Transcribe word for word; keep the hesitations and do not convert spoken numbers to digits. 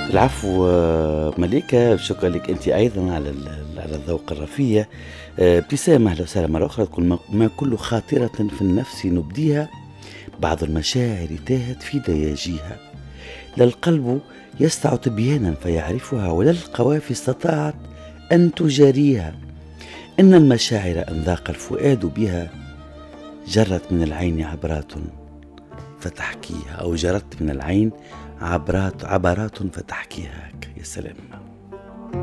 العفو آه، مليكة، شكرا لك أنت أيضا على ال- على الذوق الرفية. آه، ابتسام، أهلا وسهلا مرة أخرى. تقول ما ما كل خاطرة في النفس نبديها، بعض المشاعر تاهت في دياجيها، لا القلب يسطع تبيانا فيعرفها، ولا القوافي استطاعت أن تجاريها. إن المشاعر أن ذاق الفؤاد بها، جرت من العين عبرات فتحكيها، أو جرت من العين عبرات عبرات فتحكيها. يا سلام.